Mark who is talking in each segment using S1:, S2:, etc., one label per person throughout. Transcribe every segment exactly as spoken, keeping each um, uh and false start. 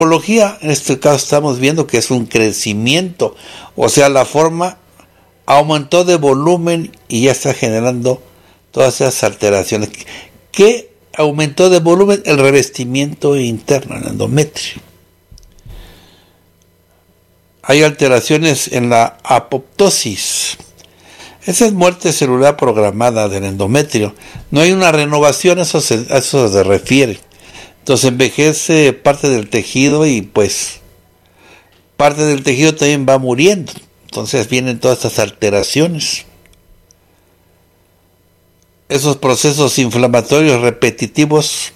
S1: morfología, en este caso estamos viendo que es un crecimiento, o sea, la forma aumentó de volumen y ya está generando todas esas alteraciones. ¿Qué aumentó de volumen? El revestimiento interno, el endometrio. Hay alteraciones en la apoptosis. Esa es muerte celular programada del endometrio. No hay una renovación, eso se, a eso se refiere. Entonces envejece parte del tejido y pues parte del tejido también va muriendo. Entonces vienen todas estas alteraciones. Esos procesos inflamatorios repetitivos.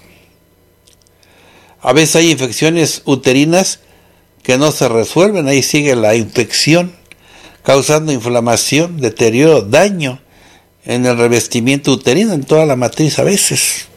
S1: A veces hay infecciones uterinas que no se resuelven. Ahí sigue la infección, causando inflamación, deterioro, daño en el revestimiento uterino, en toda la matriz a veces.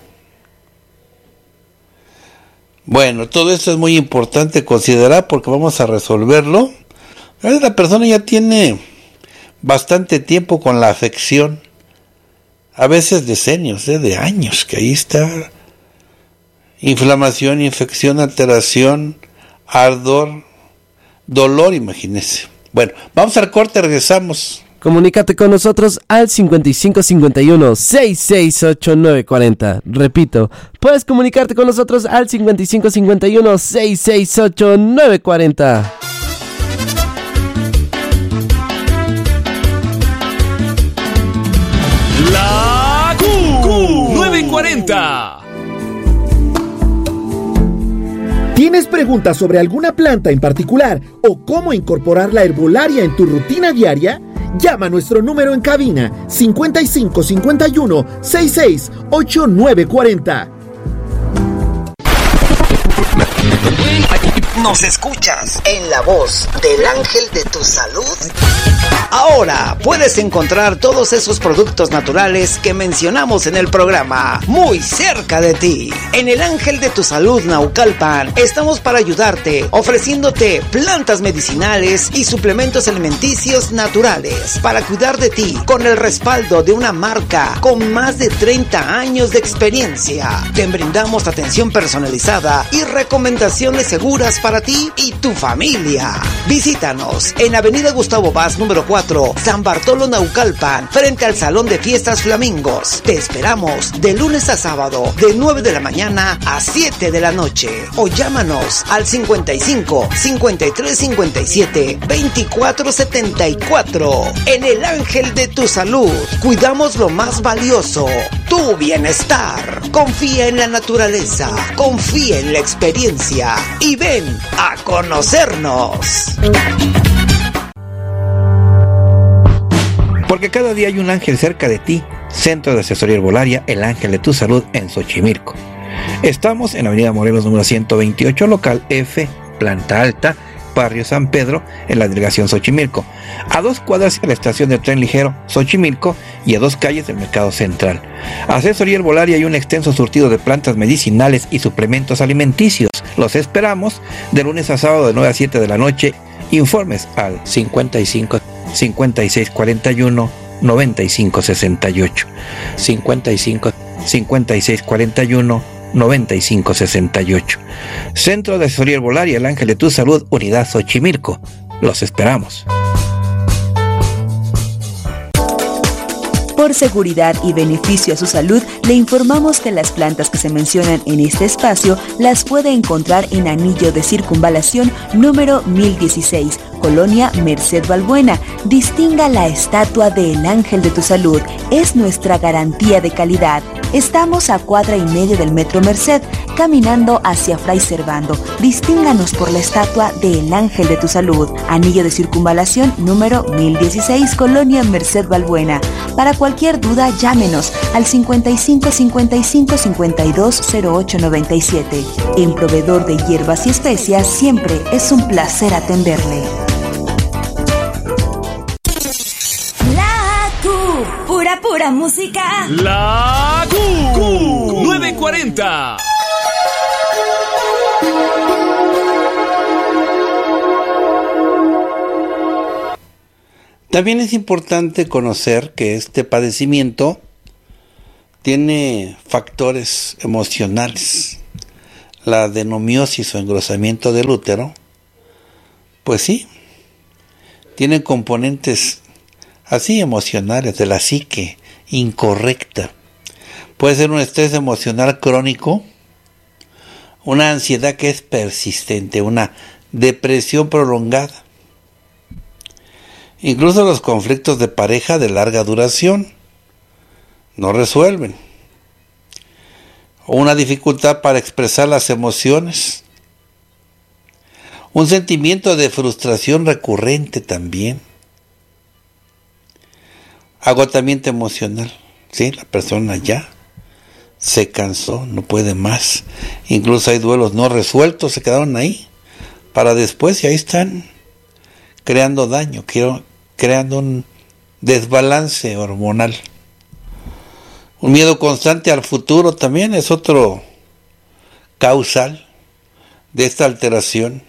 S1: Bueno, todo esto es muy importante considerar porque vamos a resolverlo. A veces la persona ya tiene bastante tiempo con la afección, a veces decenios, ¿eh? de años, que ahí está. Inflamación, infección, alteración, ardor, dolor, imagínese. Bueno, vamos al corte, regresamos.
S2: Comunícate con nosotros al cincuenta y cinco cincuenta y uno sesenta y seis ochenta y nueve cuarenta. Repito, puedes comunicarte con nosotros al cincuenta y cinco cincuenta y uno sesenta y seis ochenta y nueve cuarenta.
S3: La Q nueve cuarenta.
S4: ¿Tienes preguntas sobre alguna planta en particular o cómo incorporar la herbolaria en tu rutina diaria? Llama a nuestro número en cabina cincuenta y cinco cincuenta y uno sesenta y seis ochenta y nueve cuarenta.
S5: Nos escuchas en la voz del ángel de tu salud. Ahora puedes encontrar todos esos productos naturales que mencionamos en el programa muy cerca de ti. En el Ángel de tu Salud Naucalpan estamos para ayudarte, ofreciéndote plantas medicinales y suplementos alimenticios naturales para cuidar de ti con el respaldo de una marca con más de treinta años de experiencia. Te brindamos atención personalizada y recomendaciones seguras para ti y tu familia. Visítanos en Avenida Gustavo Vaz número cuatro, San Bartolo Naucalpan, frente al Salón de Fiestas Flamingos. Te esperamos de lunes a sábado, de nueve de la mañana a siete de la noche. O llámanos al cincuenta y cinco cincuenta y tres cincuenta y siete veinticuatro setenta y cuatro. En el Ángel de tu Salud, cuidamos lo más valioso, tu bienestar. Confía en la naturaleza, confía en la experiencia y ven a conocernos.
S6: Porque cada día hay un ángel cerca de ti. Centro de Asesoría Herbolaria, el Ángel de tu Salud en Xochimilco. Estamos en Avenida Morelos número ciento veintiocho, local F, planta alta, barrio San Pedro, en la delegación Xochimilco. A dos cuadras de la estación de tren ligero Xochimilco y a dos calles del Mercado Central. Asesoría Herbolaria y un extenso surtido de plantas medicinales y suplementos alimenticios. Los esperamos de lunes a sábado de nueve a siete de la noche. Informes al cincuenta y cinco cincuenta y seis cuarenta y uno noventa y cinco sesenta y ocho, cincuenta y cinco cincuenta y seis cuarenta y uno noventa y cinco sesenta y ocho. Centro de Asesoría Herbolaria, el Ángel de tu Salud, Unidad Xochimilco. Los esperamos.
S7: Por seguridad y beneficio a su salud, le informamos que las plantas que se mencionan en este espacio las puede encontrar en Anillo de Circunvalación número mil dieciséis, Colonia Merced Balbuena. Distinga la estatua del Ángel de tu Salud, es nuestra garantía de calidad. Estamos a cuadra y media del Metro Merced, caminando hacia Fray Servando. Distínganos por la estatua del Ángel de tu Salud. Anillo de Circunvalación número mil dieciséis, Colonia Merced Balbuena. Para cualquier duda, llámenos al cincuenta y cinco cincuenta y cinco cincuenta y dos cero ocho noventa y siete. En Proveedor de Hierbas y Especias siempre es un placer atenderle.
S8: La Q, pura pura música.
S3: La Q nueve cuarenta.
S1: También es importante conocer que este padecimiento tiene factores emocionales. la adenomiosis o engrosamiento del útero, pues sí, tienen componentes así emocionales de la psique incorrecta. Puede ser un estrés emocional crónico, una ansiedad que es persistente, una depresión prolongada, incluso los conflictos de pareja de larga duración no resuelven, o una dificultad para expresar las emociones, un sentimiento de frustración recurrente también, agotamiento emocional, ¿sí? La persona ya se cansó, no puede más, incluso hay duelos no resueltos, se quedaron ahí para después y ahí están creando daño, creando un desbalance hormonal. Un miedo constante al futuro también es otro causal de esta alteración.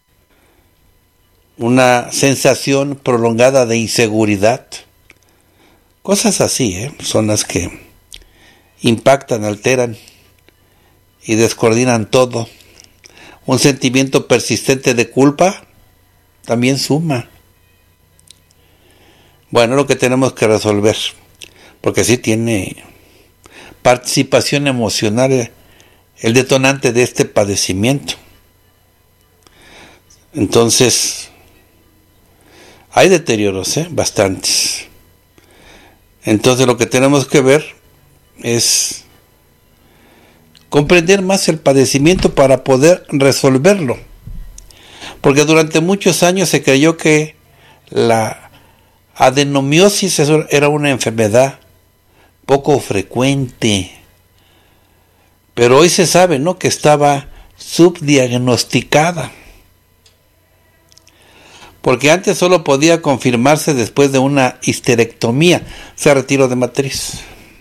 S1: Una sensación prolongada de inseguridad. Cosas así, ¿eh? Son las que impactan, alteran y descoordinan todo. Un sentimiento persistente de culpa también suma. Bueno, lo que tenemos que resolver, porque sí tiene participación emocional el detonante de este padecimiento. Entonces, hay deterioros, ¿eh? Bastantes. Entonces lo que tenemos que ver es comprender más el padecimiento para poder resolverlo. Porque durante muchos años se creyó que la adenomiosis era una enfermedad poco frecuente. Pero hoy se sabe, ¿no?, que estaba subdiagnosticada. Porque antes solo podía confirmarse después de una histerectomía, o sea, retiro de matriz.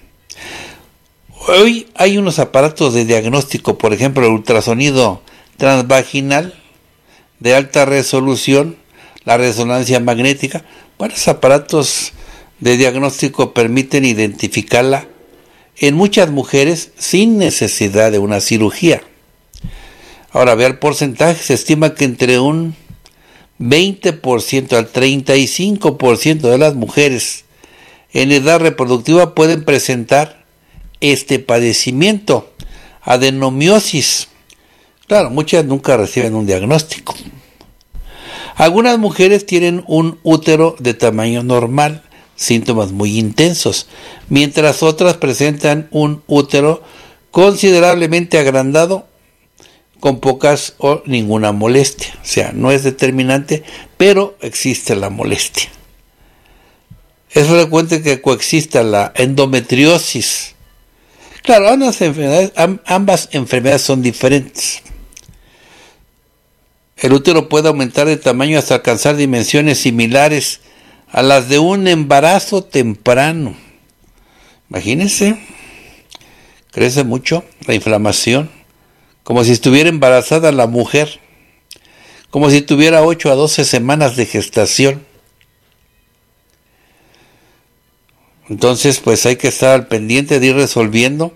S1: Hoy hay unos aparatos de diagnóstico, por ejemplo, el ultrasonido transvaginal de alta resolución, la resonancia magnética. Buenos aparatos de diagnóstico permiten identificarla en muchas mujeres sin necesidad de una cirugía. Ahora, vea el porcentaje, se estima que entre un veinte por ciento al treinta y cinco por ciento de las mujeres en edad reproductiva pueden presentar este padecimiento, adenomiosis. Claro, muchas nunca reciben un diagnóstico. Algunas mujeres tienen un útero de tamaño normal, síntomas muy intensos, mientras otras presentan un útero considerablemente agrandado con pocas o ninguna molestia. O sea, no es determinante, pero existe la molestia. Es frecuente que coexista la endometriosis. Claro, ambas enfermedades, ambas enfermedades son diferentes. El útero puede aumentar de tamaño hasta alcanzar dimensiones similares a las de un embarazo temprano. Imagínense, crece mucho la inflamación, como si estuviera embarazada la mujer, como si tuviera ocho a doce semanas de gestación. Entonces, pues hay que estar al pendiente de ir resolviendo.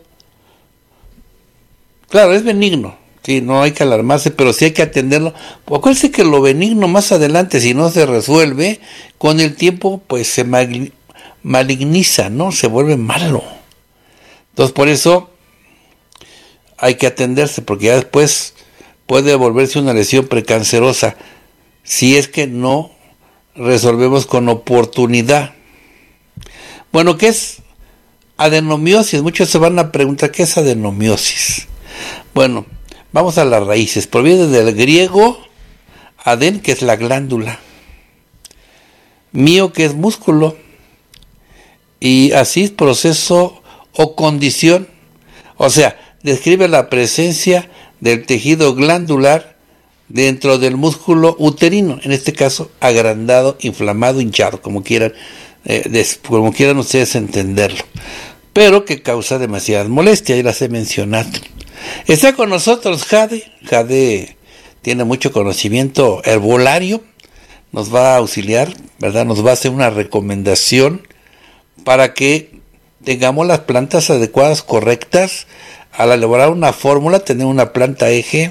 S1: Claro, es benigno, sí, no hay que alarmarse, pero sí hay que atenderlo. Acuérdense que lo benigno más adelante, si no se resuelve, con el tiempo, pues se maligniza, ¿no? Se vuelve malo. Entonces, por eso hay que atenderse, porque ya después puede volverse una lesión precancerosa si es que no resolvemos con oportunidad. Bueno, ¿qué es adenomiosis? Muchos se van a preguntar, ¿qué es adenomiosis? Bueno, vamos a las raíces. Proviene del griego aden, que es la glándula, mio, que es músculo, y así es proceso o condición, o sea, describe la presencia del tejido glandular dentro del músculo uterino, en este caso agrandado, inflamado, hinchado, como quieran, eh, des, como quieran ustedes entenderlo, pero que causa demasiadas molestias, ya las he mencionado. Está con nosotros Jade. Jade tiene mucho conocimiento herbolario, nos va a auxiliar, ¿verdad? Nos va a hacer una recomendación para que tengamos las plantas adecuadas, correctas, al elaborar una fórmula, tener una planta eje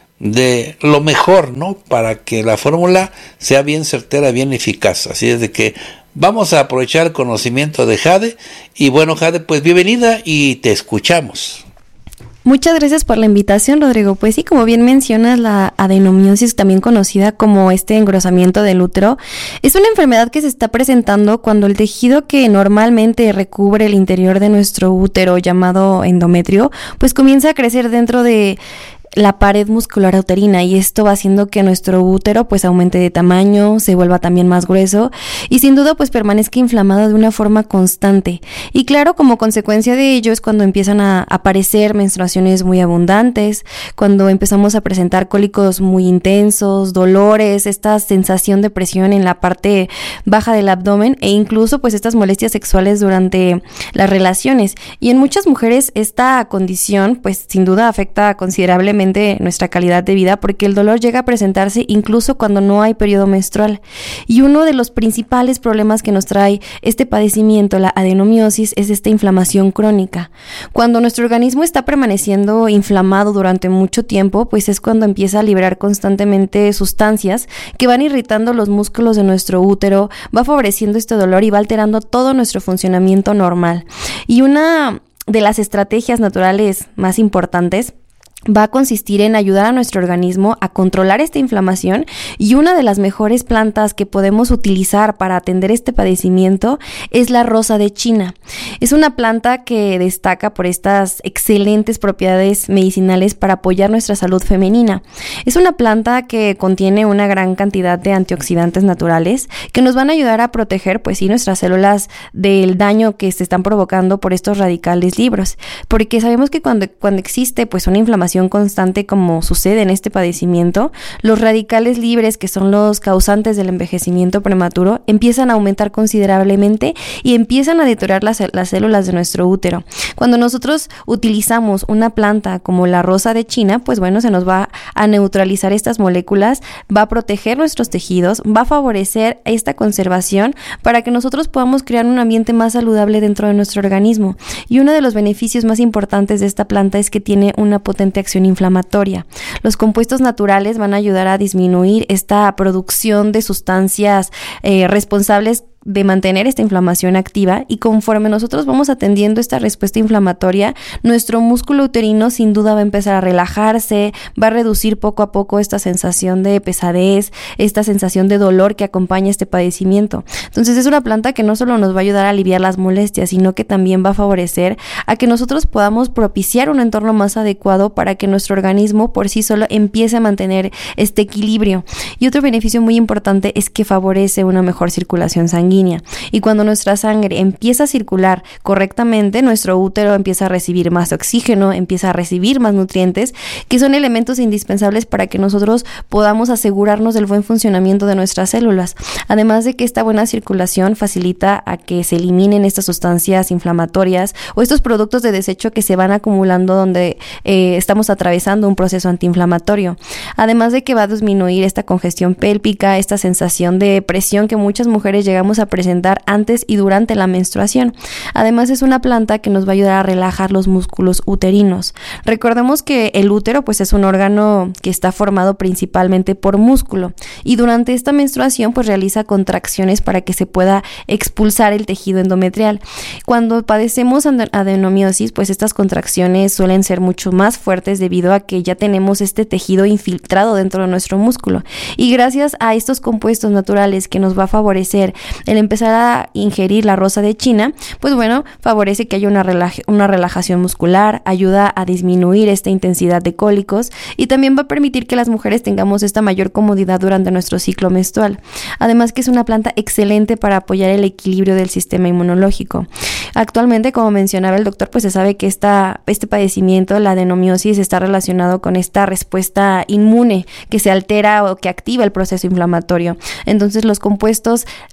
S1: de lo mejor, ¿no? Para que la fórmula sea bien certera, bien eficaz. Así es de que vamos a aprovechar el conocimiento de Jade. Y bueno, Jade, pues bienvenida y te escuchamos.
S9: Muchas gracias por la invitación, Rodrigo. Pues sí, como bien mencionas, la adenomiosis, también conocida como este engrosamiento del útero, es una enfermedad que se está presentando cuando el tejido que normalmente recubre el interior de nuestro útero, llamado endometrio, pues comienza a crecer dentro de la pared muscular uterina, y esto va haciendo que nuestro útero pues aumente de tamaño, se vuelva también más grueso y sin duda pues permanezca inflamado de una forma constante. Y claro, como consecuencia de ello es cuando empiezan a aparecer menstruaciones muy abundantes, cuando empezamos a presentar cólicos muy intensos, dolores, esta sensación de presión en la parte baja del abdomen e incluso pues estas molestias sexuales durante las relaciones. Y en muchas mujeres esta condición pues sin duda afecta considerablemente nuestra calidad de vida, porque el dolor llega a presentarse incluso cuando no hay periodo menstrual. Y uno de los principales problemas que nos trae este padecimiento, la adenomiosis, es esta inflamación crónica. Cuando nuestro organismo está permaneciendo inflamado durante mucho tiempo, pues es cuando empieza a liberar constantemente sustancias que van irritando los músculos de nuestro útero, va favoreciendo este dolor y va alterando todo nuestro funcionamiento normal. Y una de las estrategias naturales más importantes va a consistir en ayudar a nuestro organismo a controlar esta inflamación, y una de las mejores plantas que podemos utilizar para atender este padecimiento es la rosa de China. Es una planta que destaca por estas excelentes propiedades medicinales para apoyar nuestra salud femenina. Es una planta que contiene una gran cantidad de antioxidantes naturales que nos van a ayudar a proteger pues sí nuestras células del daño que se están provocando por estos radicales libres, porque sabemos que cuando, cuando existe pues una inflamación constante como sucede en este padecimiento, los radicales libres, que son los causantes del envejecimiento prematuro, empiezan a aumentar considerablemente y empiezan a deteriorar las, las células de nuestro útero. Cuando nosotros utilizamos una planta como la rosa de China, pues bueno, se nos va a neutralizar estas moléculas, va a proteger nuestros tejidos, va a favorecer esta conservación para que nosotros podamos crear un ambiente más saludable dentro de nuestro organismo. Y uno de los beneficios más importantes de esta planta es que tiene una potente acción inflamatoria. Los compuestos naturales van a ayudar a disminuir esta producción de sustancias eh, responsables de mantener esta inflamación activa, y conforme nosotros vamos atendiendo esta respuesta inflamatoria, nuestro músculo uterino sin duda va a empezar a relajarse, va a reducir poco a poco esta sensación de pesadez, esta sensación de dolor que acompaña este padecimiento. Entonces es una planta que no solo nos va a ayudar a aliviar las molestias, sino que también va a favorecer a que nosotros podamos propiciar un entorno más adecuado para que nuestro organismo por sí solo empiece a mantener este equilibrio. Y otro beneficio muy importante es que favorece una mejor circulación sanguínea. Y cuando nuestra sangre empieza a circular correctamente, nuestro útero empieza a recibir más oxígeno, empieza a recibir más nutrientes, que son elementos indispensables para que nosotros podamos asegurarnos del buen funcionamiento de nuestras células. Además de que esta buena circulación facilita a que se eliminen estas sustancias inflamatorias o estos productos de desecho que se van acumulando donde eh, estamos atravesando un proceso antiinflamatorio. Además de que va a disminuir esta congestión pélvica, esta sensación de presión que muchas mujeres llegamos a presentar antes y durante la menstruación. Además es una planta que nos va a ayudar a relajar los músculos uterinos. Recordemos que el útero pues es un órgano que está formado principalmente por músculo, y durante esta menstruación pues realiza contracciones para que se pueda expulsar el tejido endometrial. Cuando padecemos adenomiosis pues estas contracciones suelen ser mucho más fuertes debido a que ya tenemos este tejido infiltrado dentro de nuestro músculo, y gracias a estos compuestos naturales que nos va a favorecer el empezar a ingerir la rosa de China, pues bueno, favorece que haya una, relaja, una relajación muscular, ayuda a disminuir esta intensidad de cólicos y también va a permitir que las mujeres tengamos esta mayor comodidad durante nuestro ciclo menstrual. Además que es una planta excelente para apoyar el equilibrio del sistema inmunológico. Actualmente, como mencionaba el doctor, pues se sabe que esta, este padecimiento, la adenomiosis, está relacionado con esta respuesta inmune que se altera o que activa el proceso inflamatorio. Entonces los compuestos presentes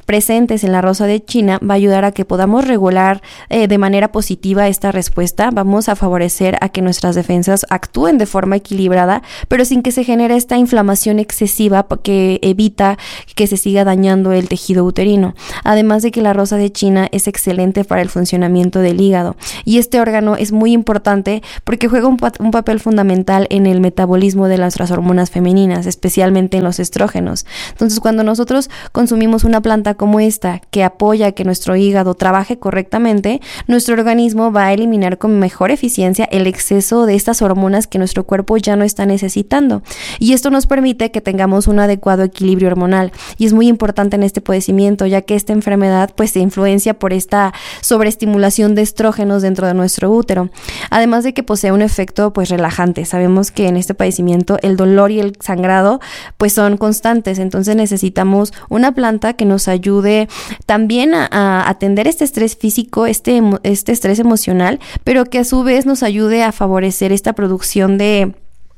S9: presentes en la rosa de China va a ayudar a que podamos regular eh, de manera positiva esta respuesta. Vamos a favorecer a que nuestras defensas actúen de forma equilibrada, pero sin que se genere esta inflamación excesiva que evita que se siga dañando el tejido uterino. Además de que la rosa de China es excelente para el funcionamiento del hígado, y este órgano es muy importante porque juega un, pa- un papel fundamental en el metabolismo de nuestras hormonas femeninas, especialmente en los estrógenos. Entonces, cuando nosotros consumimos una planta como esta, que apoya a que nuestro hígado trabaje correctamente, nuestro organismo va a eliminar con mejor eficiencia el exceso de estas hormonas que nuestro cuerpo ya no está necesitando. Y esto nos permite que tengamos un adecuado equilibrio hormonal. Y es muy importante en este padecimiento, ya que esta enfermedad pues se influencia por esta sobreestimulación de estrógenos dentro de nuestro útero. Además de que posee un efecto pues relajante. Sabemos que en este padecimiento el dolor y el sangrado pues son constantes, entonces necesitamos una planta que nos ayude también a, a atender este estrés físico, este, este estrés emocional, pero que a su vez nos ayude a favorecer esta producción de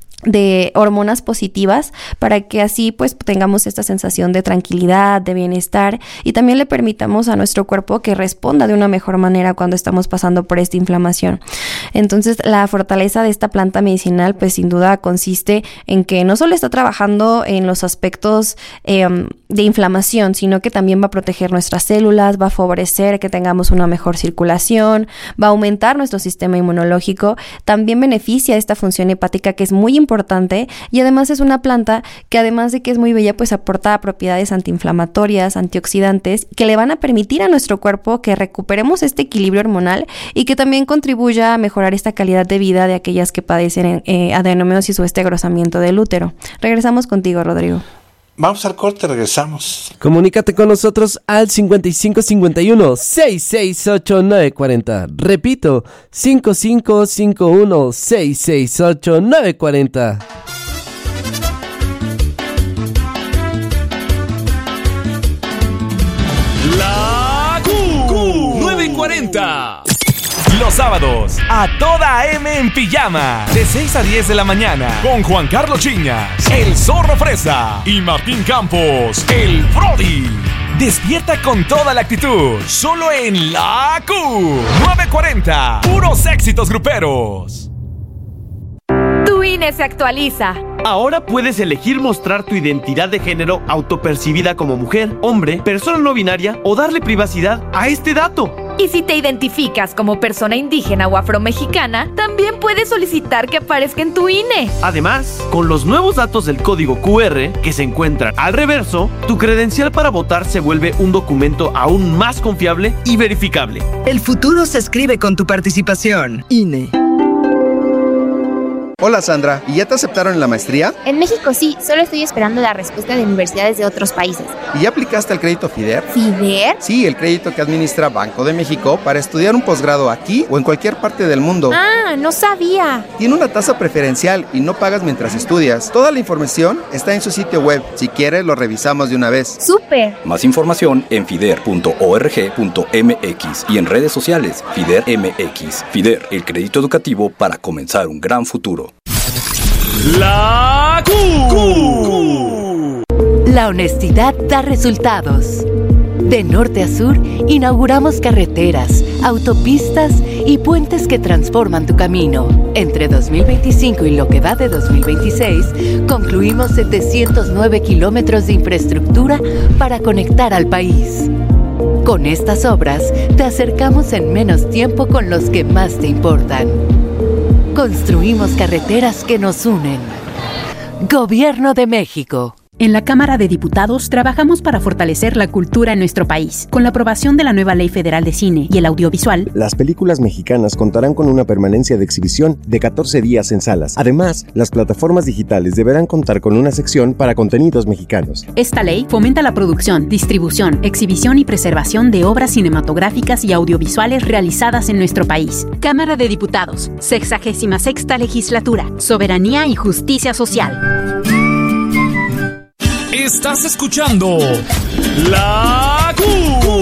S9: de hormonas positivas, para que así pues tengamos esta sensación de tranquilidad, de bienestar, y también le permitamos a nuestro cuerpo que responda de una mejor manera cuando estamos pasando por esta inflamación. Entonces, la fortaleza de esta planta medicinal pues sin duda consiste en que no solo está trabajando en los aspectos eh, de inflamación, sino que también va a proteger nuestras células, va a favorecer que tengamos una mejor circulación, va a aumentar nuestro sistema inmunológico, también beneficia esta función hepática que es muy importante importante, y además es una planta que, además de que es muy bella, pues aporta propiedades antiinflamatorias, antioxidantes, que le van a permitir a nuestro cuerpo que recuperemos este equilibrio hormonal y que también contribuya a mejorar esta calidad de vida de aquellas que padecen eh, adenomiosis o este engrosamiento del útero. Regresamos contigo, Rodrigo.
S1: Vamos al corte, regresamos.
S2: Comunícate con nosotros al cincuenta y cinco cincuenta y uno, sesenta y seis ochenta y nueve cuarenta. Repito, cincuenta y cinco cincuenta y uno, sesenta y seis ochenta y nueve cuarenta.
S3: La Q nueve cuarenta. Los sábados, a toda M en pijama, de seis a diez de la mañana, con Juan Carlos Chiñas, el Zorro Fresa y Martín Campos, el Brody. Despierta con toda la actitud, solo en la Q nueve cuarenta, puros éxitos gruperos.
S10: Tu I N E se actualiza.
S11: Ahora puedes elegir mostrar tu identidad de género autopercibida como mujer, hombre, persona no binaria o darle privacidad a este dato.
S10: Y si te identificas como persona indígena o afromexicana, también puedes solicitar que aparezca en tu I N E.
S11: Además, con los nuevos datos del código Q R que se encuentran al reverso, tu credencial para votar se vuelve un documento aún más confiable y verificable.
S12: El futuro se escribe con tu participación. I N E.
S13: Hola Sandra, ¿y ya te aceptaron en la maestría?
S14: En México sí, solo estoy esperando la respuesta de universidades de otros países.
S13: ¿Y ya aplicaste al crédito FIDER?
S14: ¿FIDER?
S13: Sí, el crédito que administra Banco de México para estudiar un posgrado aquí o en cualquier parte del mundo.
S14: Ah, no sabía.
S13: Tiene una tasa preferencial y no pagas mientras estudias. Toda la información está en su sitio web. Si quieres, lo revisamos de una vez.
S14: ¡Súper!
S15: Más información en fider punto org punto m x y en redes sociales FIDER M X. FIDER, el crédito educativo para comenzar un gran futuro.
S3: La Q.
S16: La honestidad da resultados. De norte a sur, inauguramos carreteras, autopistas y puentes que transforman tu camino. Entre dos mil veinticinco y lo que va de dos mil veintiséis, concluimos setecientos nueve kilómetros de infraestructura para conectar al país. Con estas obras, te acercamos en menos tiempo con los que más te importan. Construimos carreteras que nos unen. Gobierno de México.
S17: En la Cámara de Diputados trabajamos para fortalecer la cultura en nuestro país. Con la aprobación de la nueva Ley Federal de Cine y el Audiovisual,
S18: las películas mexicanas contarán con una permanencia de exhibición de catorce días en salas. Además, las plataformas digitales deberán contar con una sección para contenidos mexicanos.
S17: Esta ley fomenta la producción, distribución, exhibición y preservación de obras cinematográficas y audiovisuales realizadas en nuestro país. Cámara de Diputados, sexagésima sexta legislatura, soberanía y justicia social.
S3: Estás escuchando La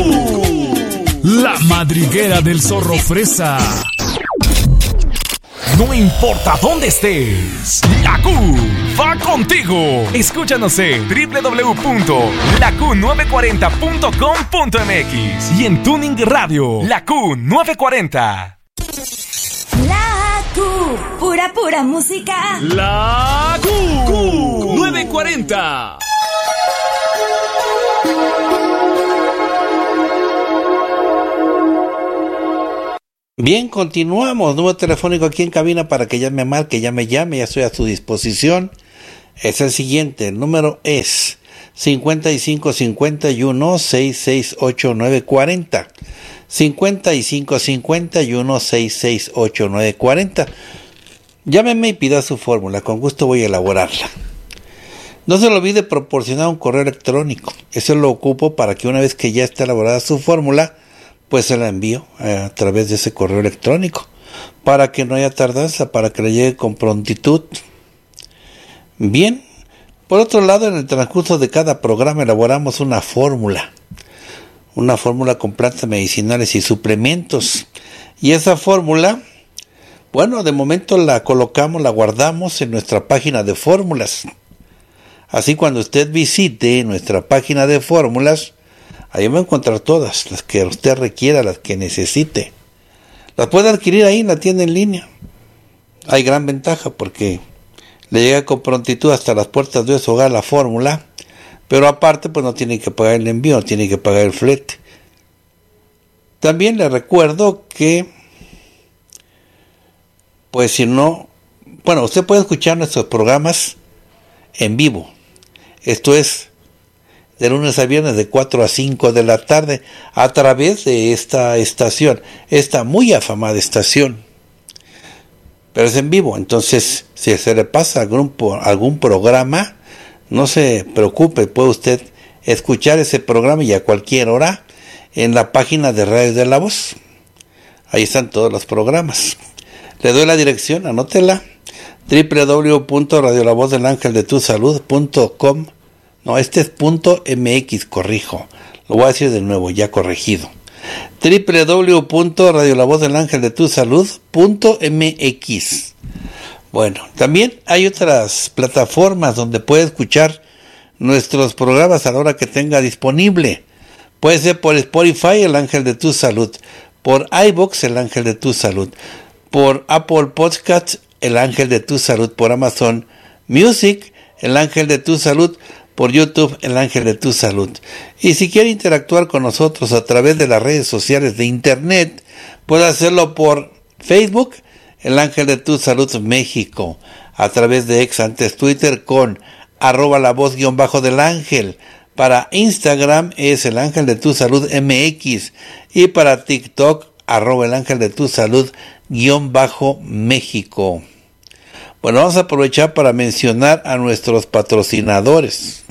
S3: Q, la madriguera del Zorro Fresa. No importa dónde estés, la Q va contigo. Escúchanos en doble u doble u doble u punto la q nueve cuarenta punto com punto m x y en Tuning Radio, la Q nueve cuarenta.
S8: La Q, pura, pura música.
S3: La Q, Q nueve cuarenta.
S1: Bien, continuamos. Número telefónico aquí en cabina para que llame mal, que ya me llame, ya estoy a su disposición. Es el siguiente, el número es cincuenta y cinco cincuenta y uno sesenta y seis ochenta y nueve cuarenta. cincuenta y cinco cincuenta y uno sesenta y seis ochenta y nueve cuarenta. Llámeme y pida su fórmula, con gusto voy a elaborarla. No se le olvide proporcionar un correo electrónico. Eso lo ocupo para que una vez que ya esté elaborada su fórmula, pues se la envío a través de ese correo electrónico, para que no haya tardanza, para que le llegue con prontitud. Bien, por otro lado, en el transcurso de cada programa elaboramos una fórmula, una fórmula con plantas medicinales y suplementos, y esa fórmula, bueno, de momento la colocamos, la guardamos en nuestra página de fórmulas. Así cuando usted visite nuestra página de fórmulas, ahí va a encontrar todas, las que usted requiera, las que necesite. Las puede adquirir ahí en la tienda en línea. Hay gran ventaja porque le llega con prontitud hasta las puertas de su hogar la fórmula, pero aparte pues no tiene que pagar el envío, no tiene que pagar el flete. También le recuerdo que, pues si no, bueno, usted puede escuchar nuestros programas en vivo. Esto es de lunes a viernes de cuatro a cinco de la tarde a través de esta estación, esta muy afamada estación. Pero es en vivo, entonces si se le pasa algún, algún programa, no se preocupe, puede usted escuchar ese programa y a cualquier hora en la página de Radio de la Voz. Ahí están todos los programas. Le doy la dirección, anótela, doble u doble u doble u punto radio la voz del ángel de tu salud punto com. No, este es punto mx, corrijo. Lo voy a decir de nuevo, ya corregido. doble u doble u doble u punto radio la voz del ángel de tu salud punto m x. Bueno, también hay otras plataformas donde puede escuchar nuestros programas a la hora que tenga disponible. Puede ser por Spotify, el ángel de tu salud, por iVoox, el ángel de tu salud, por Apple Podcasts, el ángel de tu salud, por Amazon Music, el ángel de tu salud, por YouTube, el ángel de tu salud. Y si quiere interactuar con nosotros a través de las redes sociales de internet, puede hacerlo por Facebook, el ángel de tu salud México, a través de ex antes Twitter con arroba la voz guión bajo del ángel. Para Instagram es el ángel de tu salud M X y para TikTok arroba el ángel de tu salud guión bajo México. Bueno, vamos a aprovechar para mencionar a nuestros patrocinadores.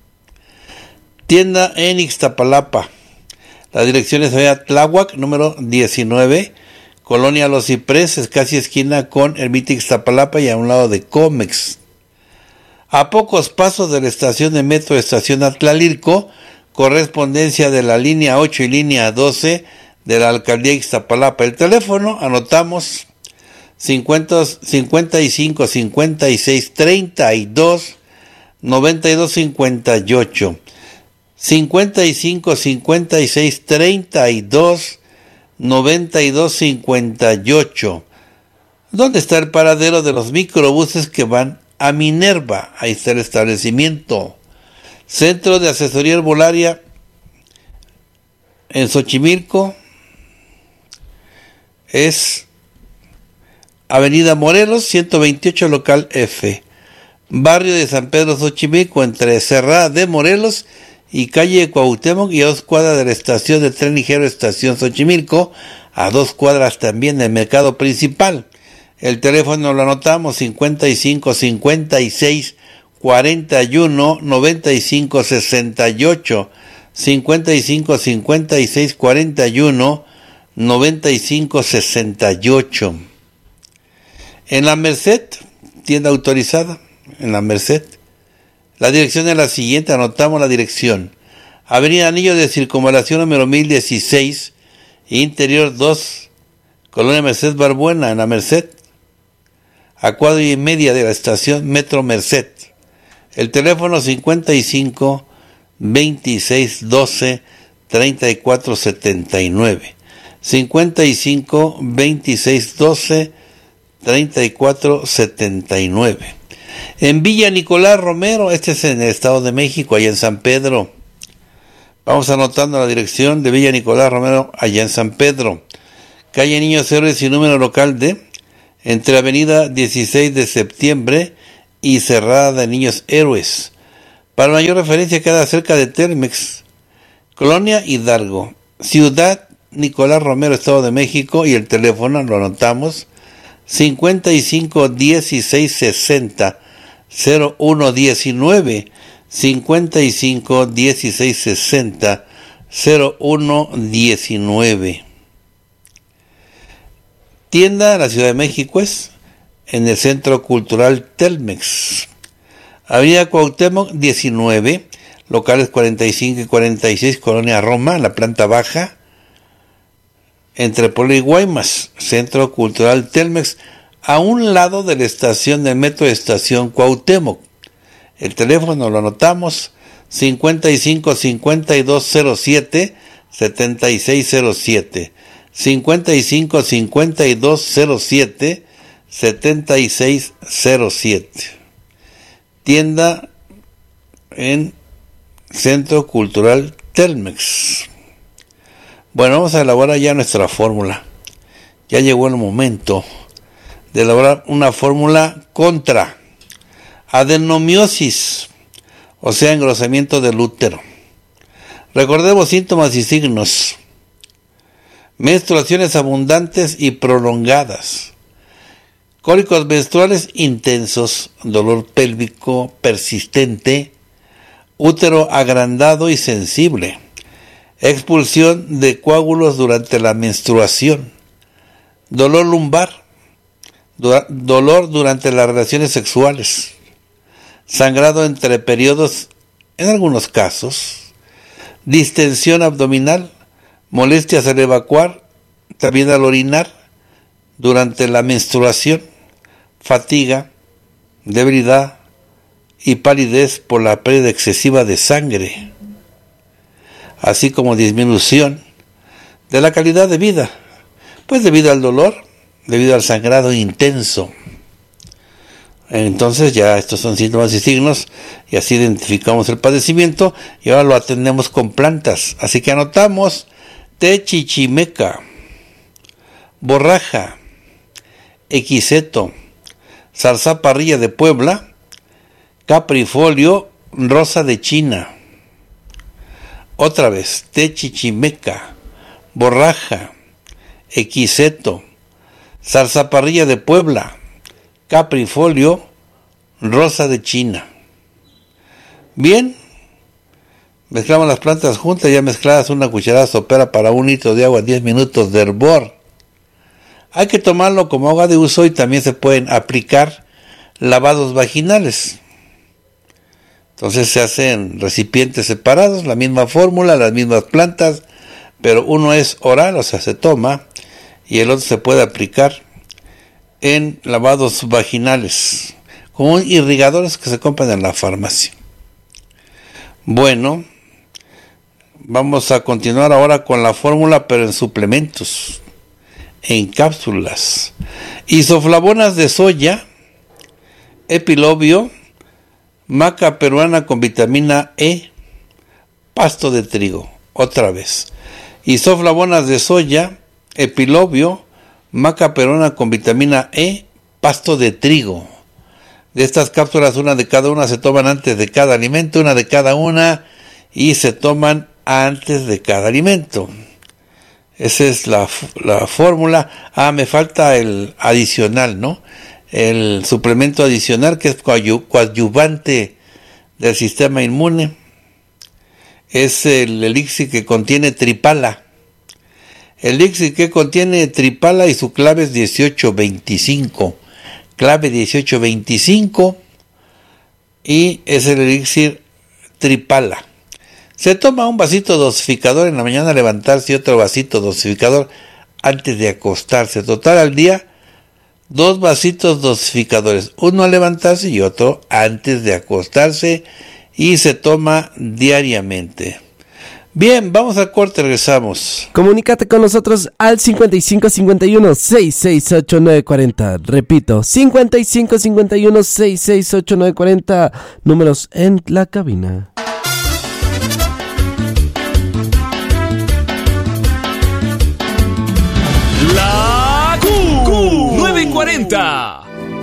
S1: Tienda en Ixtapalapa. La dirección es Avenida Tláhuac, número diecinueve, Colonia Los Cipreses, casi esquina con Ermita Ixtapalapa y a un lado de Comex. A pocos pasos de la estación de metro Estación Atlalilco, correspondencia de la línea ocho y línea doce de la Alcaldía Ixtapalapa. El teléfono, anotamos, cincuenta, cincuenta y cinco, cincuenta y seis, treinta y dos, noventa y dos, cincuenta y ocho. cincuenta y cinco, cincuenta y seis, treinta y dos, noventa y dos, cincuenta y ocho. ¿Dónde está el paradero de los microbuses que van a Minerva? Ahí está el establecimiento. Centro de Asesoría Herbolaria en Xochimilco. Es Avenida Morelos, ciento veintiocho, local F. Barrio de San Pedro Xochimilco, entre Cerrada de Morelos y calle Cuauhtémoc, y a dos cuadras de la estación de tren ligero Estación Xochimilco, a dos cuadras también del mercado principal. El teléfono lo anotamos, cincuenta y cinco, cincuenta y seis, cuarenta y uno, noventa y cinco, sesenta y ocho, cincuenta y cinco, cincuenta y seis, cuarenta y uno, noventa y cinco, sesenta y ocho. En la Merced, tienda autorizada, en la Merced. La dirección es la siguiente, anotamos la dirección. Avenida Anillo de Circunvalación número mil dieciséis, Interior dos, Colonia Merced Barbuena, en la Merced. a cuadra y media de la estación Metro Merced. El teléfono cincuenta y cinco, veintiséis, doce, treinta y cuatro setenta y nueve. cincuenta y cinco, veintiséis, doce, treinta y cuatro setenta y nueve. En Villa Nicolás Romero, este es en el Estado de México, allá en San Pedro. Vamos anotando la dirección de Villa Nicolás Romero, allá en San Pedro. Calle Niños Héroes y número local de, entre Avenida dieciséis de septiembre y Cerrada de Niños Héroes. Para mayor referencia queda cerca de Telmex. Colonia Hidalgo, Ciudad Nicolás Romero, Estado de México, y el teléfono, lo anotamos, cincuenta y cinco, dieciséis, sesenta, cero uno diecinueve, cincuenta y cinco, dieciséis, sesenta, cero uno diecinueve. Tienda en la Ciudad de México es en el Centro Cultural Telmex. Avenida Cuauhtémoc diecinueve, locales cuarenta y cinco y cuarenta y seis, Colonia Roma, en la planta baja, entre Puebla y Guaymas, Centro Cultural Telmex, a un lado de la estación del metro de Estación Cuauhtémoc. El teléfono lo anotamos, cincuenta y cinco, cincuenta y dos, cero siete, setenta y seis cero siete. cincuenta y cinco, cincuenta y dos, cero siete, setenta y seis cero siete. Tienda en Centro Cultural Telmex. Bueno, vamos a elaborar ya nuestra fórmula. Ya llegó el momento de elaborar una fórmula contra adenomiosis, o sea, engrosamiento del útero. Recordemos síntomas y signos: menstruaciones abundantes y prolongadas, cólicos menstruales intensos, dolor pélvico persistente, útero agrandado y sensible, expulsión de coágulos durante la menstruación, dolor lumbar, du- dolor durante las relaciones sexuales, sangrado entre periodos en algunos casos, distensión abdominal, molestias al evacuar, también al orinar durante la menstruación, fatiga, debilidad y palidez por la pérdida excesiva de sangre, así como disminución de la calidad de vida, pues debido al dolor, debido al sangrado intenso. Entonces ya estos son síntomas y signos, y así identificamos el padecimiento, y ahora lo atendemos con plantas. Así que anotamos: té chichimeca, borraja, equiseto, zarzaparrilla de Puebla, caprifolio, rosa de China. Otra vez: té chichimeca, borraja, equiseto, zarzaparrilla de Puebla, caprifolio, rosa de China. Bien, mezclamos las plantas juntas, ya mezcladas, una cucharada sopera para un litro de agua, diez minutos de hervor. Hay que tomarlo como agua de uso, y también se pueden aplicar lavados vaginales. Entonces se hacen recipientes separados, la misma fórmula, las mismas plantas, pero uno es oral, o sea, se toma, y el otro se puede aplicar en lavados vaginales, con irrigadores que se compran en la farmacia. Bueno, vamos a continuar ahora con la fórmula, pero en suplementos, en cápsulas. Isoflavonas de soya, epilobio, maca peruana con vitamina E, pasto de trigo. Otra vez: isoflavonas de soya, epilobio, maca peruana con vitamina E, pasto de trigo. De estas cápsulas, una de cada una se toman antes de cada alimento, una de cada una y se toman antes de cada alimento. Esa es la, la fórmula. Ah, me falta el adicional, ¿no? El suplemento adicional, que es coadyuvante del sistema inmune. Es el elixir que contiene tripala. El elixir que contiene tripala, y su clave es dieciocho veinticinco. Clave dieciocho veinticinco, y es el elixir tripala. Se toma un vasito dosificador en la mañana al levantarse y otro vasito dosificador antes de acostarse. Total, al día dos vasitos dosificadores, uno al levantarse y otro antes de acostarse, y se toma diariamente. Bien, vamos a corte, regresamos.
S2: Comunícate con nosotros al cincuenta y cinco cincuenta y uno, sesenta y seis ochenta y nueve cuarenta. Repito, cincuenta y cinco cincuenta y uno, sesenta y seis ochenta y nueve cuarenta. Números en la cabina.
S3: La Q, nueve y cuarenta.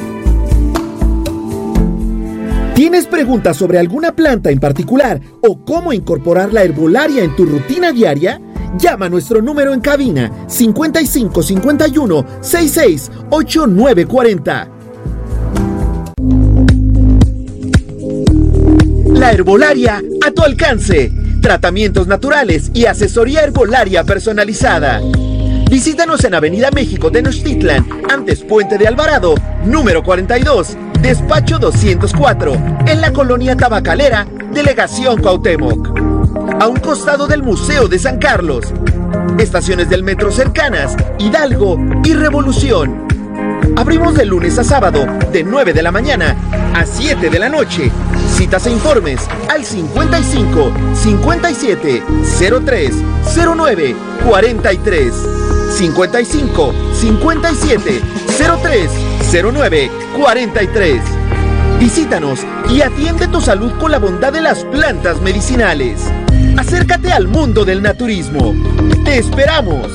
S4: ¿Tienes preguntas sobre alguna planta en particular o cómo incorporar la herbolaria en tu rutina diaria? Llama a nuestro número en cabina cincuenta y cinco cincuenta y uno, sesenta y seis ochenta y nueve cuarenta. La herbolaria a tu alcance. Tratamientos naturales y asesoría herbolaria personalizada. Visítanos en Avenida México Tenochtitlan, antes Puente de Alvarado, número cuarenta y dos, despacho doscientos cuatro, en la colonia Tabacalera, Delegación Cuauhtémoc. A un costado del Museo de San Carlos. Estaciones del metro cercanas, Hidalgo y Revolución. Abrimos de lunes a sábado, de nueve de la mañana a siete de la noche. Citas e informes al cincuenta y cinco, cincuenta y siete, cero tres, cero nueve, cuarenta y tres. cincuenta y cinco, cincuenta y siete, cero tres, cero nueve, cuarenta y tres. Visítanos y atiende tu salud con la bondad de las plantas medicinales. Acércate al mundo del naturismo. ¡Te esperamos!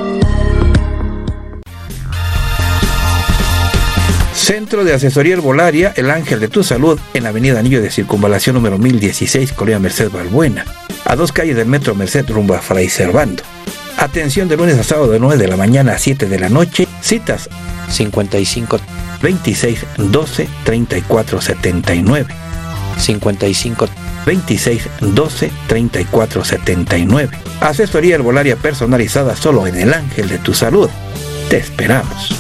S6: Centro de Asesoría Herbolaria El Ángel de tu Salud, en Avenida Anillo de Circunvalación número mil dieciséis, Colonia Merced Balbuena, a dos calles del Metro Merced rumbo a Fray Servando. Atención de lunes a sábado de nueve de la mañana a siete de la noche. Citas cincuenta y cinco, veintiséis, doce, treinta y cuatro, setenta y nueve. cincuenta y cinco, veintiséis, doce, treinta y cuatro, setenta y nueve. Asesoría herbolaria personalizada solo en El Ángel de tu Salud. Te esperamos.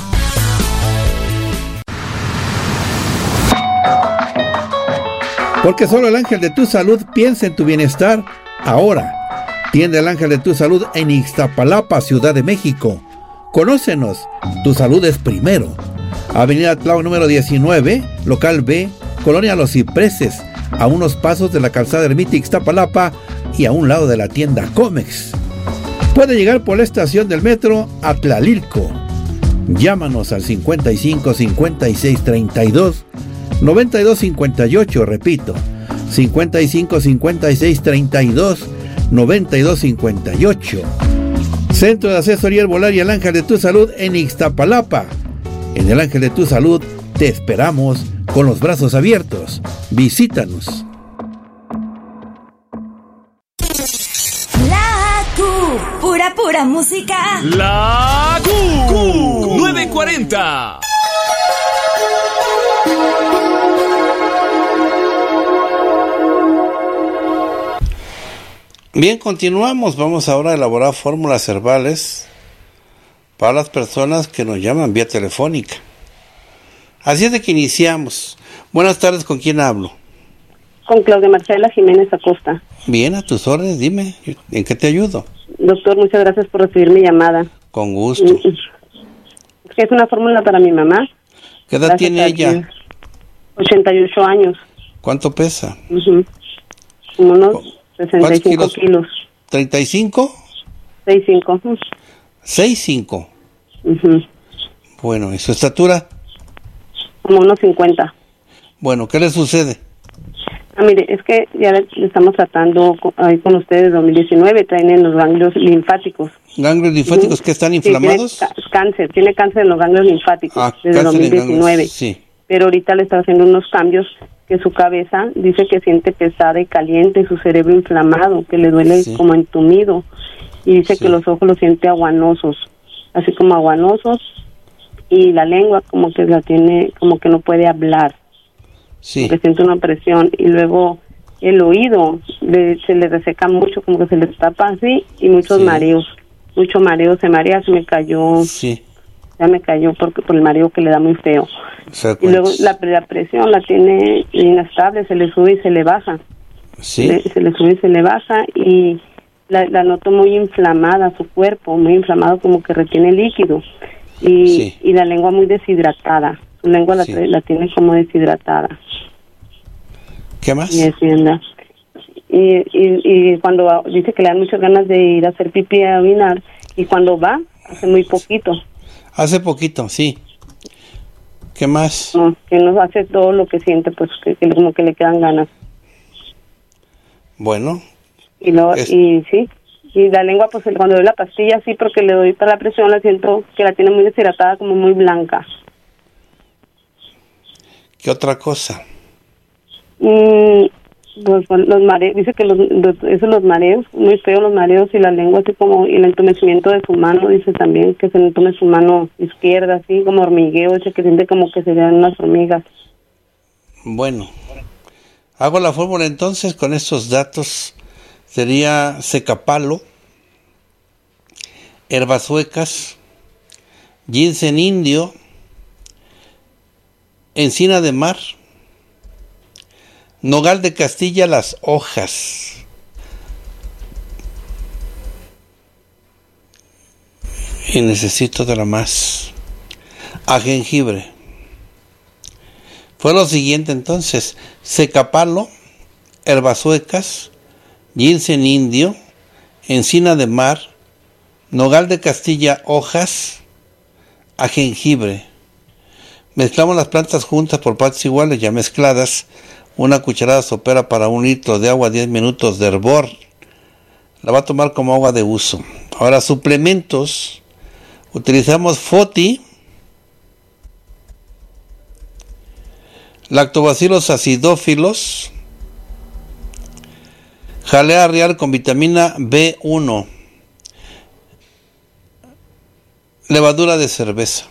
S1: Porque solo el Ángel de tu Salud piensa en tu bienestar. Ahora, tienda El Ángel de tu Salud en Ixtapalapa, Ciudad de México. Conócenos, tu salud es primero. Avenida Tláhuac número diecinueve, local B, Colonia Los Cipreses, a unos pasos de la calzada Ermita Ixtapalapa y a un lado de la tienda Comex. Puede llegar por la estación del metro a Tlalilco. Llámanos al cincuenta y cinco, cincuenta y seis, treinta y dos, noventa y dos, cincuenta y ocho, repito, cincuenta y cinco, cincuenta y seis, treinta y dos, noventa y dos, cincuenta y ocho. Centro de Asesoría Herbolaria El Ángel de tu Salud en Ixtapalapa. En El Ángel de tu Salud te esperamos con los brazos abiertos. Visítanos.
S8: La Q, pura pura música.
S3: La Q, nueve cuarenta.
S1: Bien, continuamos. Vamos ahora a elaborar fórmulas herbales para las personas que nos llaman vía telefónica. Así es de que iniciamos. Buenas tardes, ¿con quién hablo?
S19: Con Claudia Marcela Jiménez Acosta.
S1: Bien, a tus órdenes, dime, ¿en qué te ayudo?
S19: Doctor, muchas gracias por recibir mi llamada.
S1: Con gusto.
S19: Es una fórmula para mi mamá.
S1: ¿Qué edad
S19: Gracias
S1: tiene ella?
S19: ochenta y ocho años.
S1: ¿Cuánto pesa?
S19: Uh-huh. Unos sesenta y cinco kilos.
S1: ¿treinta y cinco?
S19: sesenta y cinco. Uh-huh.
S1: ¿sesenta y cinco?
S19: Uh-huh.
S1: Bueno, ¿y su estatura?
S19: Como unos cincuenta.
S1: Bueno, ¿qué le sucede?
S19: Ah, mire, es que ya le estamos tratando con, ahí con ustedes dos mil diecinueve, traen en los ganglios linfáticos.
S1: ¿Ganglios linfáticos que están inflamados?
S19: Sí, tiene cáncer, tiene cáncer en los ganglios linfáticos
S1: ah,
S19: desde dos mil diecinueve.
S1: Ganglios, sí.
S19: Pero ahorita le está haciendo unos cambios que su cabeza dice que siente pesada y caliente, su cerebro inflamado, que le duele sí. como entumido, y dice sí. que los ojos los siente aguanosos, así como aguanosos, y la lengua como que la tiene, como que no puede hablar.
S1: Sí.
S19: Que siente una presión, y luego el oído le, se le reseca mucho, como que se le tapa así, y muchos sí. mareos, mucho mareo, se marea, se me cayó,
S1: sí.
S19: ya me cayó porque por el mareo que le da muy feo. Y luego la, la presión la tiene inestable, se le sube y se le baja,
S1: sí.
S19: le, se le sube y se le baja, y la, la noto muy inflamada, su cuerpo, muy inflamado, como que retiene líquido. y,
S1: sí.
S19: y la lengua muy deshidratada. Su lengua la,
S1: Sí.
S19: la tiene como deshidratada.
S1: ¿Qué más?
S19: Y, así anda. y, y, y cuando va, dice que le dan muchas ganas de ir a hacer pipí a orinar, y cuando va, hace muy poquito.
S1: Hace poquito, sí. ¿Qué más?
S19: No, que no hace todo lo que siente, pues que, que como que le quedan ganas.
S1: Bueno.
S19: Y no,
S1: es...
S19: y sí, y la lengua, pues cuando doy la pastilla, sí, porque le doy para la presión, la siento que la tiene muy deshidratada, como muy blanca.
S1: ¿Qué otra cosa?
S19: Mm, pues, los mareos, dice que los, los, eso los mareos, muy feos los mareos, y la lengua así como, y el entumecimiento de su mano, dice también que se le entume su mano izquierda, así como hormigueo, dice que siente como que serían unas hormigas.
S1: Bueno, hago la fórmula entonces con estos datos. Sería secapalo, herbas suecas, ginseng indio, encina de mar, nogal de Castilla, las hojas, y necesito otra más, a jengibre. Fue lo siguiente entonces: secapalo, herbas suecas, ginseng indio, encina de mar, nogal de Castilla, hojas, a jengibre. Mezclamos las plantas juntas por partes iguales, ya mezcladas. Una cucharada sopera para un litro de agua, diez minutos de hervor. La va a tomar como agua de uso. Ahora, suplementos. Utilizamos Foti, Lactobacillus acidófilos, jalea real con vitamina B uno, levadura de cerveza.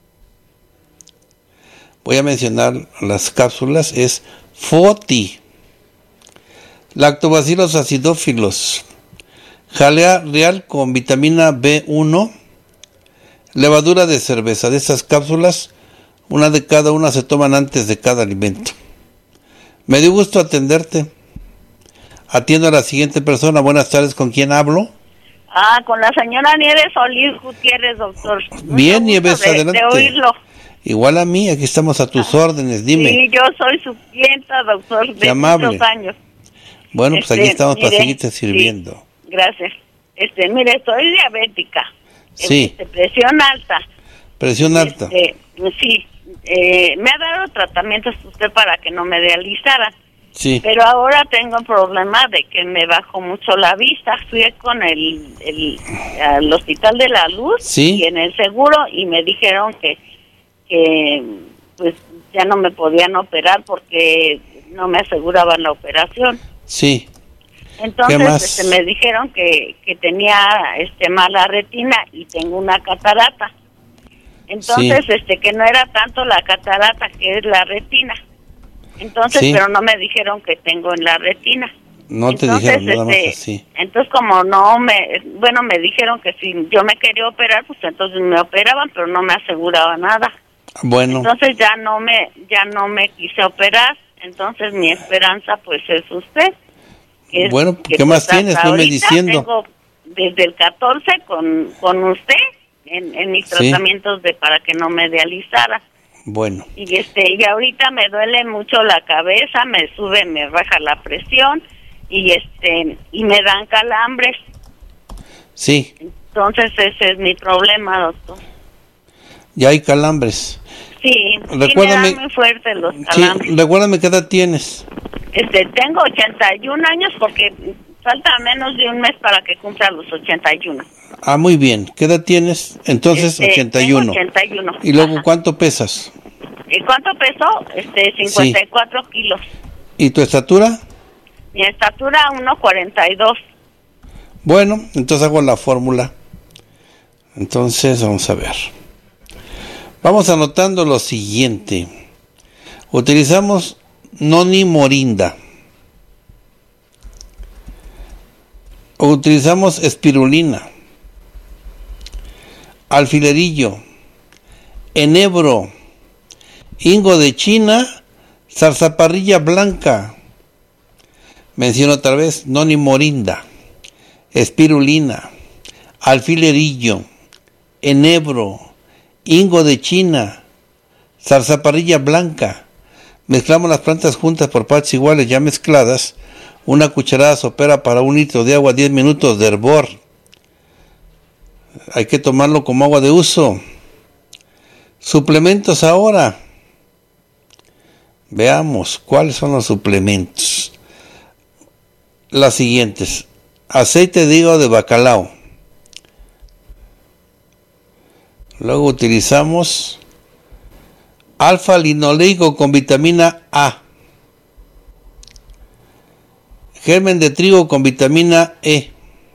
S1: Voy a mencionar las cápsulas. Es Foti, Lactobacillus acidófilos, jalea real con vitamina B uno, levadura de cerveza. De estas cápsulas, una de cada una se toman antes de cada alimento. Me dio gusto atenderte. Atiendo a la siguiente persona. Buenas tardes, ¿con quién hablo?
S20: Ah, con la señora Nieves Solís Gutiérrez, doctor.
S1: Bien, Nieves,
S20: de,
S1: adelante.
S20: de oírlo.
S1: Igual a mí, aquí estamos a tus órdenes, dime.
S20: Sí, yo soy su clienta, doctor, de
S1: Qué amable.
S20: muchos años.
S1: Bueno, pues aquí
S20: Este,
S1: estamos
S20: mire,
S1: para seguirte sirviendo.
S20: Sí, gracias. Este, mire, soy diabética.
S1: Sí.
S20: Este, presión alta.
S1: Presión alta.
S20: Este, sí. Eh, me ha dado tratamientos usted para que no me dializara.
S1: Sí.
S20: Pero ahora tengo un problema de que me bajó mucho la vista. Fui con el, el al Hospital de la Luz,
S1: sí,
S20: y en el seguro, y me dijeron que, que pues ya no me podían operar porque no me aseguraban la operación.
S1: Sí.
S20: Entonces
S1: ¿Qué más?
S20: este, me dijeron que, que tenía este mala retina y tengo una catarata. Entonces,
S1: Sí.
S20: este que no era tanto la catarata, que es la retina. Entonces,
S1: Sí.
S20: pero no me dijeron que tengo en la retina.
S1: No te
S20: Entonces,
S1: dijeron nada más
S20: este,
S1: así.
S20: Entonces, como no me, bueno, me dijeron que si yo me quería operar, pues entonces me operaban, pero no me aseguraba nada.
S1: Bueno,
S20: Entonces ya no me, ya no me quise operar. Entonces mi esperanza, pues, es usted. que es-
S1: bueno,
S20: que,
S1: ¿qué más
S20: pues,
S1: tienes?
S20: hasta
S1: Veme
S20: ahorita
S1: diciendo.
S20: Tengo desde el catorce con, con usted en, en mis
S1: Sí.
S20: tratamientos de para que no me dializara.
S1: Bueno,
S20: Y este y ahorita me duele mucho la cabeza, me sube, me baja la presión y este y me dan calambres.
S1: sí,
S20: Entonces ese es mi problema, doctor.
S1: ya hay calambres.
S20: Sí,
S1: Recuérdame-
S20: sí me dan muy fuerte los
S1: Sí,
S20: calambres.
S1: recuérdame qué edad tienes.
S20: Este, tengo ochenta y un años porque falta menos de un mes para que cumpla los ochenta y uno.
S1: Ah, muy bien. ¿Qué edad tienes? Entonces,
S20: Este,
S1: ochenta y uno.
S20: tengo ochenta y uno.
S1: ¿Y luego
S20: Ajá.
S1: cuánto pesas?
S20: ¿Y cuánto peso? Este, cincuenta y cuatro kilos.
S1: ¿Y tu estatura?
S20: Mi estatura uno cuarenta y dos.
S1: Bueno, entonces hago la fórmula. Entonces, vamos a ver. Vamos anotando lo siguiente. Utilizamos noni morinda. Utilizamos espirulina, alfilerillo, enebro, hingo de China, zarzaparrilla blanca. Menciono otra vez, noni morinda, espirulina, alfilerillo, enebro, hingo de China, zarzaparrilla blanca. Mezclamos las plantas juntas por partes iguales ya mezcladas. Una cucharada sopera para un litro de agua, diez minutos de hervor. Hay que tomarlo como agua de uso. Suplementos ahora. Veamos cuáles son los suplementos. Las siguientes. Aceite de hígado de bacalao. Luego utilizamos alfa linoleico con vitamina A. Germen de trigo con vitamina E.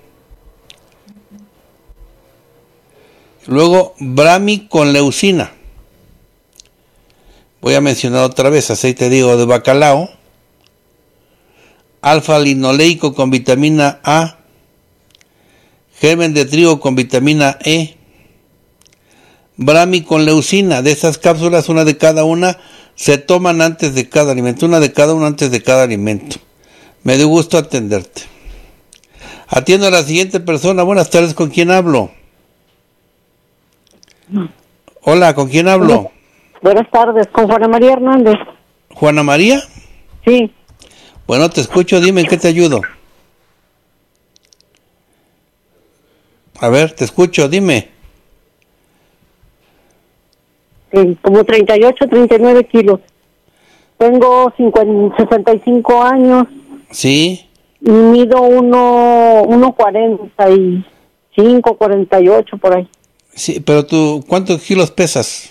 S1: Luego Brahmi con leucina. Voy a mencionar otra vez aceite de hígado de bacalao, alfa linoleico con vitamina A, germen de trigo con vitamina E, Brahmi con leucina. De estas cápsulas, una de cada una, se toman antes de cada alimento, una de cada una antes de cada alimento. Me dio gusto atenderte. Atiendo a la siguiente persona. Buenas tardes, ¿con quién hablo? Hola, ¿con quién hablo?
S21: Buenas tardes, con Juana María Hernández.
S1: ¿Juana María?
S21: Sí.
S1: Bueno, te escucho, dime, ¿en qué te ayudo? A ver, te escucho, dime.
S21: Sí, como treinta y ocho, treinta y nueve kilos. Tengo cincuenta, sesenta y cinco años.
S1: Sí.
S21: Y mido uno, uno cuarenta y cinco, cuarenta y ocho por ahí.
S1: Sí, pero tú, ¿cuántos kilos pesas?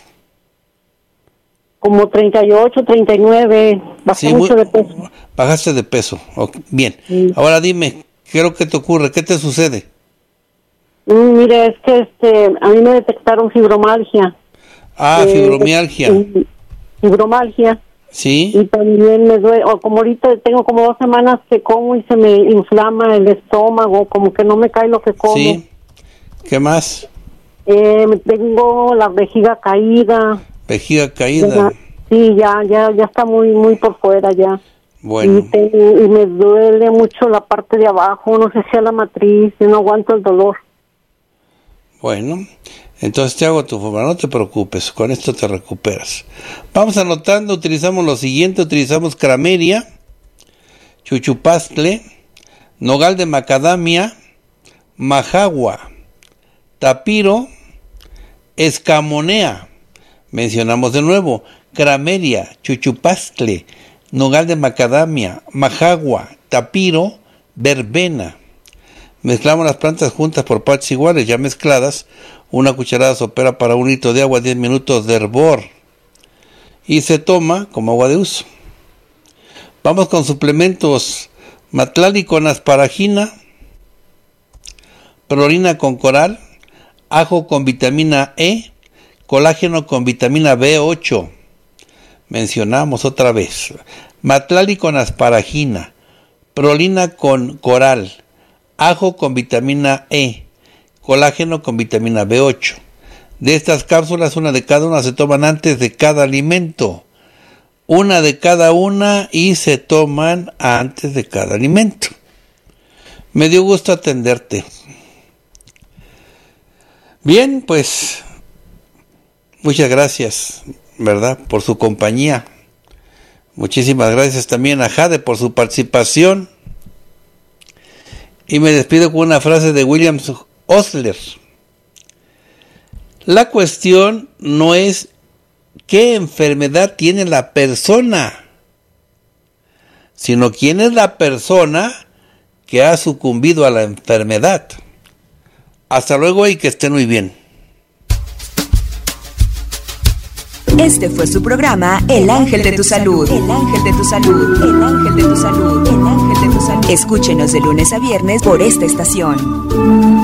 S21: Como treinta y ocho, treinta y nueve, bajé
S1: sí,
S21: mucho
S1: muy,
S21: de peso.
S1: Bajaste de peso, okay, bien.
S21: Sí.
S1: Ahora dime, ¿qué es lo que te ocurre? ¿Qué te sucede?
S21: Mm, mire, es que este, a mí me detectaron fibromialgia.
S1: Ah, eh, fibromialgia.
S21: Eh, fibromialgia.
S1: Sí.
S21: Y también me duele, o como ahorita tengo como dos semanas que como y se me inflama el estómago, como que no me cae lo que como.
S1: Sí. ¿Qué más?
S21: Eh, tengo la vejiga caída.
S1: Vejiga caída.
S21: Ya, sí, ya, ya, ya está muy, muy por fuera ya.
S1: Bueno.
S21: Y, te, y me duele mucho la parte de abajo, no sé si es la matriz, y no aguanto el dolor.
S1: Bueno, entonces te hago tu forma, no te preocupes, con esto te recuperas. Vamos anotando, utilizamos lo siguiente, utilizamos crameria, chuchupastle, nogal de macadamia, majagua, tapiro, escamonea. Mencionamos de nuevo, crameria, chuchupastle, nogal de macadamia, majagua, tapiro, verbena. Mezclamos las plantas juntas por partes iguales, ya mezcladas. Una cucharada sopera para un litro de agua, diez minutos de hervor. Y se toma como agua de uso. Vamos con suplementos. Matlali con asparagina, prolina con coral, ajo con vitamina E, colágeno con vitamina B ocho. Mencionamos otra vez. Matlali con asparagina, prolina con coral, ajo con vitamina E, colágeno con vitamina B ocho. De estas cápsulas, una de cada una se toman antes de cada alimento. Una de cada una y se toman antes de cada alimento. Me dio gusto atenderte. Bien, pues muchas gracias, ¿verdad?, por su compañía. Muchísimas gracias también a Jade por su participación. Y me despido con una frase de William Osler. La cuestión no es qué enfermedad tiene la persona, sino quién es la persona que ha sucumbido a la enfermedad. Hasta luego y que estén muy bien.
S7: Este fue su programa El Ángel de tu Salud. El Ángel de tu Salud. El Ángel de tu Salud. El Ángel de tu Salud. Escúchenos de lunes a viernes por esta estación.